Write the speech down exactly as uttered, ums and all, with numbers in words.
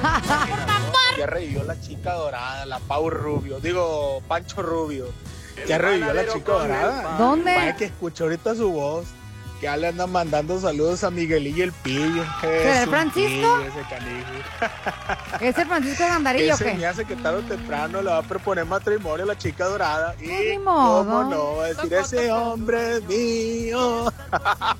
Ya revivió la chica dorada, la Pau Rubio, digo, Pancho Rubio. Ya revivió la chica dorada. ¿Dónde? Vaya que escucho ahorita su voz. Que ya le andan mandando saludos a Miguelillo el Pillo. ¿Será el Francisco? Pillo, ese canijo. ¿Es el Francisco Gandarillo o Ese qué? me hace que tarde o temprano le va a proponer matrimonio a la chica dorada. Y Ni modo. cómo no, va a decir, ese hombre es mío.